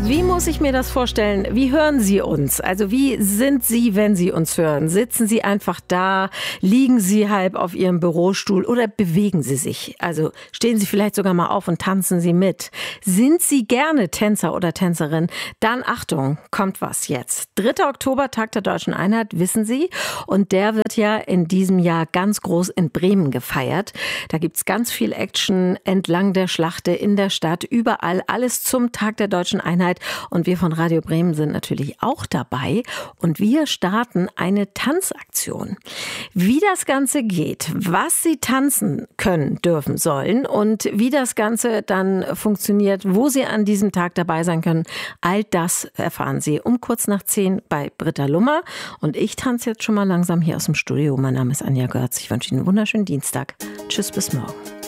Wie muss ich mir das vorstellen? Wie hören Sie uns? Also wie sind Sie, wenn Sie uns hören? Sitzen Sie einfach da? Liegen Sie halb auf Ihrem Bürostuhl oder bewegen Sie sich? Also stehen Sie vielleicht sogar mal auf und tanzen Sie mit? Sind Sie gerne Tänzer oder Tänzerin? Dann Achtung, kommt was jetzt. 3. Oktober, Tag der Deutschen Einheit, wissen Sie? Und der wird ja in diesem Jahr ganz groß in Bremen gefeiert. Da gibt's ganz viel Action entlang der Schlachte, in der Stadt, überall, alles zum Tag der Deutschen Einheit. Und wir von Radio Bremen sind natürlich auch dabei. Und wir starten eine Tanzaktion. Wie das Ganze geht, was Sie tanzen können, dürfen, sollen und wie das Ganze dann funktioniert, wo Sie an diesem Tag dabei sein können, all das erfahren Sie um kurz nach 10 bei Britta Lummer. Und ich tanze jetzt schon mal langsam hier aus dem Studio. Mein Name ist Anja Görz. Ich wünsche Ihnen einen wunderschönen Dienstag. Tschüss, bis morgen.